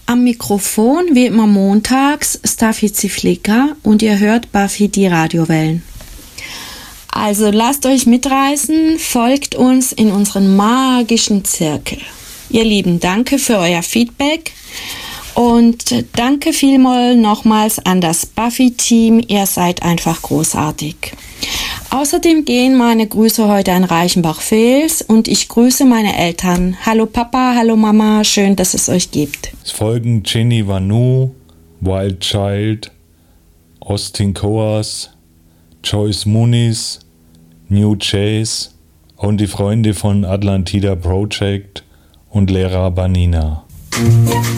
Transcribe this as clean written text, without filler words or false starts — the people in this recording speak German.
Am Mikrofon wie immer montags Steffi Ziflika und ihr hört Buffy die Radiowellen. Also lasst euch mitreißen, folgt uns in unseren magischen Zirkel. Ihr Lieben, danke für euer Feedback und danke vielmals nochmals an das Buffy-Team, ihr seid einfach großartig. Außerdem gehen meine Grüße heute an Reichenbach-Vels und ich grüße meine Eltern. Hallo Papa, hallo Mama, schön, dass es euch gibt. Es folgen Jenny Vanu, Wild Child, Austin Coas, Joyce Muniz, New Chase und die Freunde von Atlantida Project und Lehrer Banina.